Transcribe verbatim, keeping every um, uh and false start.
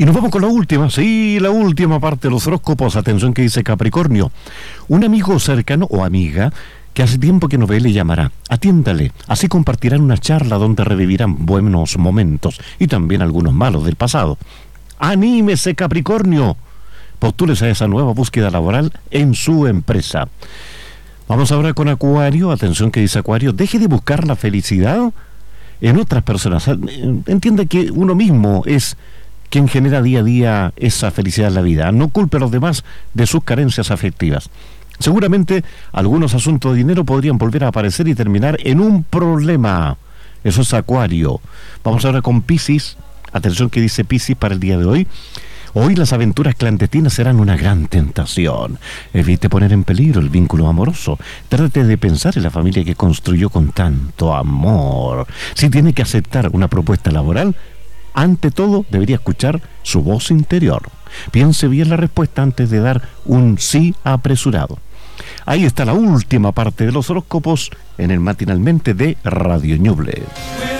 Y nos vamos con la última, sí, la última parte de los horóscopos. Atención que dice Capricornio. Un amigo cercano o amiga que hace tiempo que no ve le llamará. Atiéndale, así compartirán una charla donde revivirán buenos momentos y también algunos malos del pasado. ¡Anímese, Capricornio! Postúlese a esa nueva búsqueda laboral en su empresa. Vamos ahora con Acuario. Atención que dice Acuario. Deje de buscar la felicidad en otras personas. Entienda que uno mismo es quien genera día a día esa felicidad en la vida. No culpe a los demás de sus carencias afectivas. Seguramente algunos asuntos de dinero podrían volver a aparecer y terminar en un problema. Eso es Acuario. Vamos ahora con Piscis. Atención que dice Piscis para el día de hoy. Hoy las aventuras clandestinas serán una gran tentación. Evite poner en peligro el vínculo amoroso. Trate de pensar en la familia que construyó con tanto amor. Si tiene que aceptar una propuesta laboral, ante todo debería escuchar su voz interior. Piense bien la respuesta antes de dar un sí apresurado. Ahí está la última parte de los horóscopos en el Matinalmente de Radio Ñuble.